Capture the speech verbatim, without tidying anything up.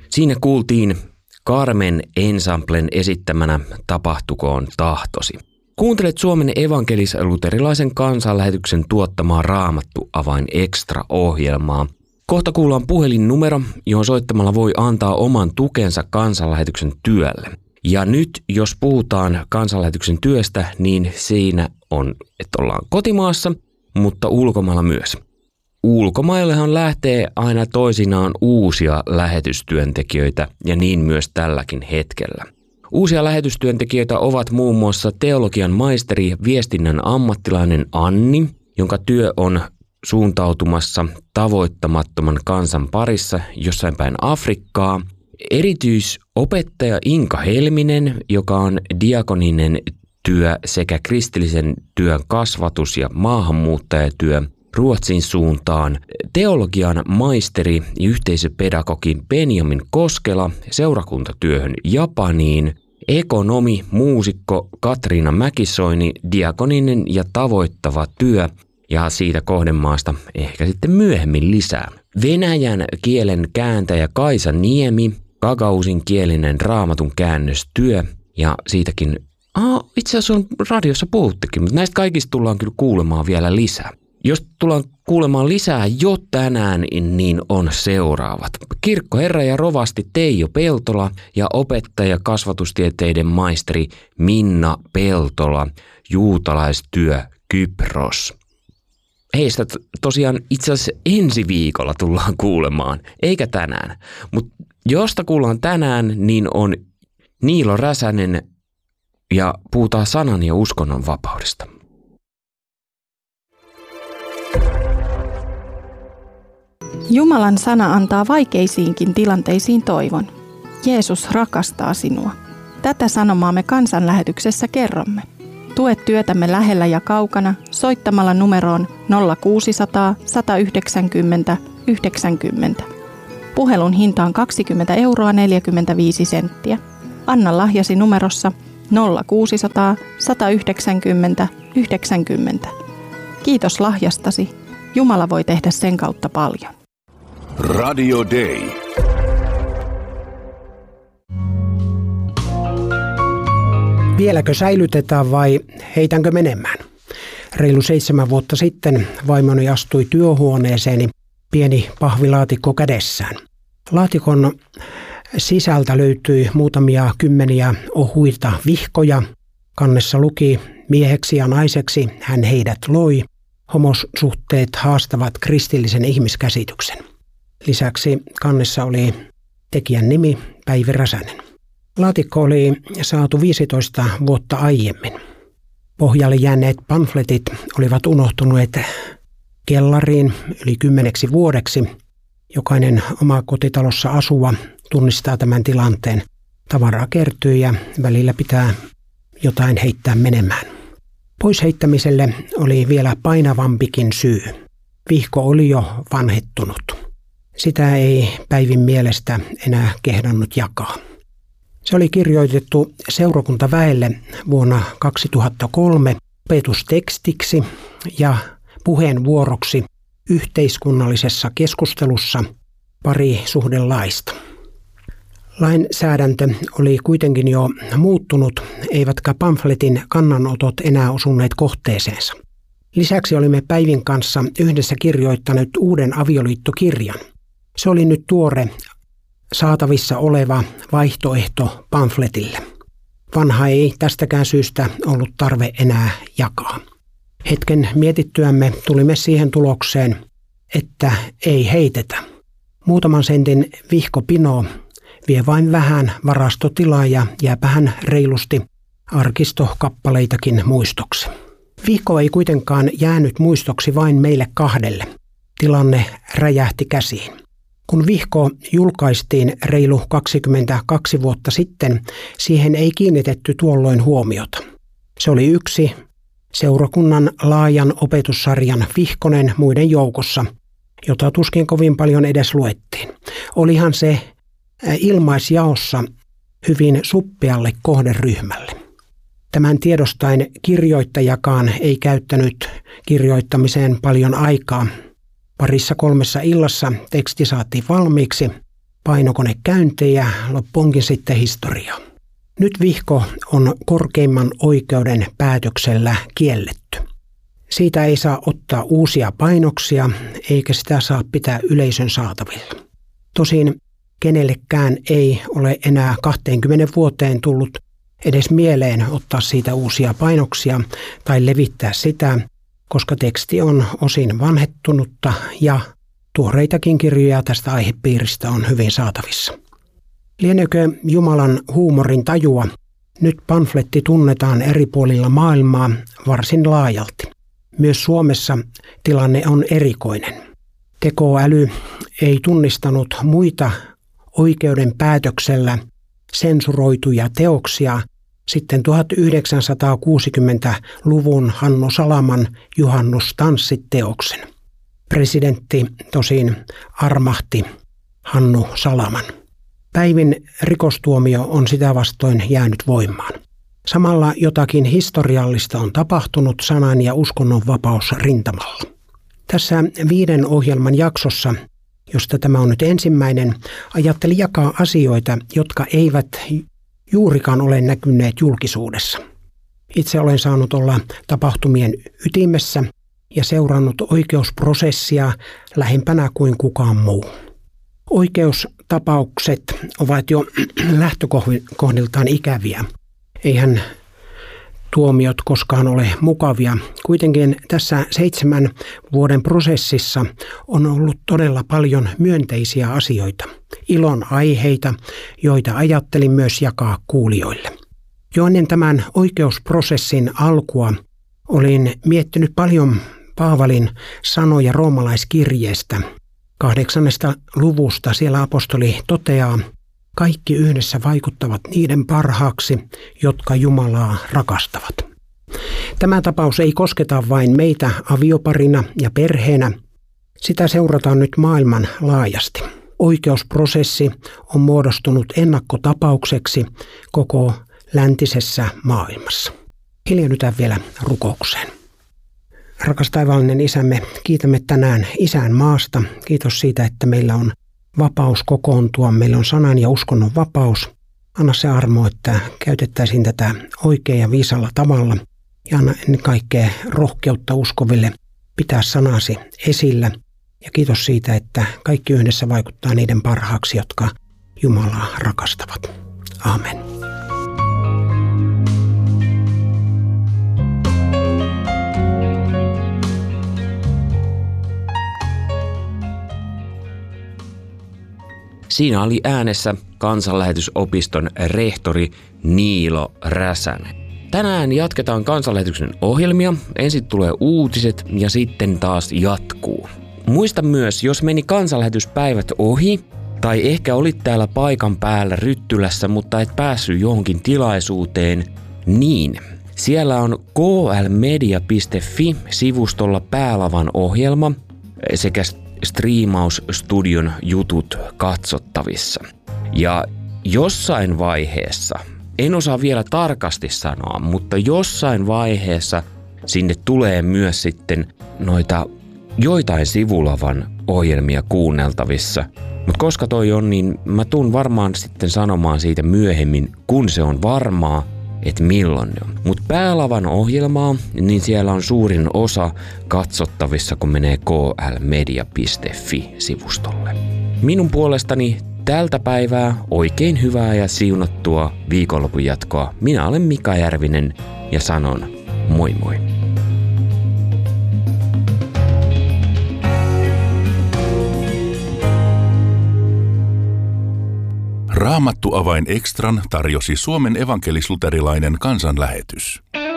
Siinä kuultiin Carmen Ensemblen esittämänä Tapahtukoon tahtosi. Kuuntelet Suomen evankelis-luterilaisen kansanlähetyksen tuottamaa Raamattu Avain Extra-ohjelmaa. Kohta kuullaan puhelinnumero, johon soittamalla voi antaa oman tukensa kansanlähetyksen työlle. Ja nyt, jos puhutaan kansanlähetyksen työstä, niin siinä on, että ollaan kotimaassa, mutta ulkomailla myös. Ulkomaillehan lähtee aina toisinaan uusia lähetystyöntekijöitä ja niin myös tälläkin hetkellä. Uusia lähetystyöntekijöitä ovat muun muassa teologian maisteri, viestinnän ammattilainen Anni, jonka työ on suuntautumassa tavoittamattoman kansan parissa jossain päin Afrikkaa. Erityisopettaja Inka Helminen, joka on diakoninen työ sekä kristillisen työn kasvatus- ja maahanmuuttajatyö Ruotsin suuntaan. Teologian maisteri ja yhteisöpedagogi Benjamin Koskela seurakuntatyöhön Japaniin. Ekonomi, muusikko Katriina Mäkisoini, diakoninen ja tavoittava työ ja siitä kohdemaasta ehkä sitten myöhemmin lisää. Venäjän kielen kääntäjä Kaisa Niemi, gagausin kielinen raamatun käännöstyö ja siitäkin, ah, itse asiassa on radiossa puhuttekin, mutta näistä kaikista tullaan kyllä kuulemaan vielä lisää. Jos tullaan kuulemaan lisää jo tänään, niin on seuraavat. Kirkkoherra ja rovasti Teijo Peltola ja opettaja kasvatustieteiden maisteri Minna Peltola, juutalaistyö Kypros. Heistä tosiaan itse asiassa ensi viikolla tullaan kuulemaan, eikä tänään. Mutta josta kuullaan tänään, niin on Niilo Räsänen ja puhutaan sanan ja uskonnon vapaudesta. Jumalan sana antaa vaikeisiinkin tilanteisiin toivon. Jeesus rakastaa sinua. Tätä sanomaa me kansanlähetyksessä kerromme. Tue työtämme lähellä ja kaukana soittamalla numeroon nolla kuusisataa, sata yhdeksänkymmentä, yhdeksänkymmentä. Puhelun hinta on kaksikymmentä euroa neljäkymmentäviisi senttiä. Anna lahjasi numerossa nolla kuusisataa, sata yhdeksänkymmentä, yhdeksänkymmentä. Kiitos lahjastasi. Jumala voi tehdä sen kautta paljon. Radio Day. Vieläkö säilytetään vai heitänkö menemään? Reilu seitsemän vuotta sitten vaimoni astui työhuoneeseeni pieni pahvilaatikko kädessään. Laatikon sisältä löytyi muutamia kymmeniä ohuita vihkoja. Kannessa luki: mieheksi ja naiseksi hän heidät loi. Homosuhteet haastavat kristillisen ihmiskäsityksen. Lisäksi kannessa oli tekijän nimi Päivi Räsänen. Laatikko oli saatu viisitoista vuotta aiemmin. Pohjalle jääneet pamfletit olivat unohtuneet kellariin yli kymmeneksi vuodeksi. Jokainen omakotitalossa asuva tunnistaa tämän tilanteen. Tavaraa kertyy ja välillä pitää jotain heittää menemään. Pois heittämiselle oli vielä painavampikin syy. Vihko oli jo vanhettunut. Sitä ei Päivin mielestä enää kehdannut jakaa. Se oli kirjoitettu seurakuntaväelle vuonna kaksituhattakolme opetustekstiksi ja puheenvuoroksi yhteiskunnallisessa keskustelussa parisuhdelaista. Lainsäädäntö oli kuitenkin jo muuttunut, eivätkä pamfletin kannanotot enää osuneet kohteeseensa. Lisäksi olimme Päivin kanssa yhdessä kirjoittaneet uuden avioliittokirjan. Se oli nyt tuore, saatavissa oleva vaihtoehto pamfletille. Vanha ei tästäkään syystä ollut tarve enää jakaa. Hetken mietittyämme tulimme siihen tulokseen, että ei heitetä. Muutaman sentin vihkopino vie vain vähän varastotilaa ja jääpähän reilusti arkistokappaleitakin muistoksi. Vihko ei kuitenkaan jäänyt muistoksi vain meille kahdelle. Tilanne räjähti käsiin. Kun vihko julkaistiin reilu kaksikymmentäkaksi vuotta sitten, siihen ei kiinnitetty tuolloin huomiota. Se oli yksi seurakunnan laajan opetussarjan vihkonen muiden joukossa, jota tuskin kovin paljon edes luettiin. Olihan se ilmaisjaossa hyvin suppealle kohderyhmälle. Tämän tiedostaen kirjoittajakaan ei käyttänyt kirjoittamiseen paljon aikaa. Parissa kolmessa illassa teksti saatiin valmiiksi. painokonekäyntejä, loppuunkin sitten historiaa. Nyt vihko on korkeimman oikeuden päätöksellä kielletty. Siitä ei saa ottaa uusia painoksia, eikä sitä saa pitää yleisön saatavilla. Tosin kenellekään ei ole enää kaksikymmentä vuoteen tullut edes mieleen ottaa siitä uusia painoksia tai levittää sitä, koska teksti on osin vanhettunutta ja tuoreitakin kirjoja tästä aihepiiristä on hyvin saatavissa. Lieneekö Jumalan huumorin tajua? Nyt pamfletti tunnetaan eri puolilla maailmaa varsin laajalti. Myös Suomessa tilanne on erikoinen. Tekoäly ei tunnistanut muita oikeuden päätöksellä sensuroituja teoksia sitten tuhatyhdeksänsataakuusikymmentäluvun Hannu Salaman Juhannustanssit-teoksen. Presidentti tosin armahti Hannu Salaman. Päivin rikostuomio on sitä vastoin jäänyt voimaan. Samalla jotakin historiallista on tapahtunut sanan- ja uskonnonvapaus rintamalla. Tässä viiden ohjelman jaksossa, josta tämä on nyt ensimmäinen, ajattelin jakaa asioita, jotka eivät juurikaan ole näkyneet julkisuudessa. Itse olen saanut olla tapahtumien ytimessä ja seurannut oikeusprosessia lähempänä kuin kukaan muu. Oikeustapaukset ovat jo lähtökohdiltaan ikäviä. Eihän tuomiot koskaan ole mukavia. Kuitenkin tässä seitsemän vuoden prosessissa on ollut todella paljon myönteisiä asioita, ilon aiheita, joita ajattelin myös jakaa kuulijoille. Jo ennen tämän oikeusprosessin alkua olin miettinyt paljon Paavalin sanoja roomalaiskirjeestä. Kahdeksannesta luvusta siellä apostoli toteaa, kaikki yhdessä vaikuttavat niiden parhaaksi, jotka Jumalaa rakastavat. Tämä tapaus ei kosketa vain meitä avioparina ja perheenä. Sitä seurataan nyt maailman laajasti. Oikeusprosessi on muodostunut ennakkotapaukseksi koko läntisessä maailmassa. Hiljennytään vielä rukoukseen. Rakas taivaallinen Isämme, kiitämme tänään Isän maasta. Kiitos siitä, että meillä on vapaus kokoontua. Meillä on sanan ja uskonnon vapaus. Anna se armo, että käytettäisiin tätä oikein ja viisalla tavalla. Ja anna ennen kaikkea rohkeutta uskoville pitää sanasi esillä. Ja kiitos siitä, että kaikki yhdessä vaikuttaa niiden parhaaksi, jotka Jumalaa rakastavat. Amen. Siinä oli äänessä Kansanlähetysopiston rehtori Niilo Räsänen. Tänään jatketaan Kansanlähetyksen ohjelmia, ensin tulee uutiset ja sitten taas jatkuu. Muista myös, jos meni kansanlähetyspäivät ohi, tai ehkä olit täällä paikan päällä Ryttylässä, mutta et päässyt johonkin tilaisuuteen, niin siellä on k l media piste f i-sivustolla Päälavan ohjelma sekä striimausstudion jutut katsottavissa. Ja jossain vaiheessa, en osaa vielä tarkasti sanoa, mutta jossain vaiheessa sinne tulee myös sitten noita joitain Sivulavan ohjelmia kuunneltavissa. Mutta koska toi on, niin mä tuun varmaan sitten sanomaan siitä myöhemmin, kun se on varmaa, että milloin ne on. Mutta Päälavan ohjelmaa, niin siellä on suurin osa katsottavissa, kun menee k l media piste f i-sivustolle. Minun puolestani tältä päivää oikein hyvää ja siunattua viikonlopun jatkoa. Minä olen Mika Järvinen ja sanon moi moi. Raamattu avain ekstran tarjosi Suomen evankelis-luterilainen kansanlähetys.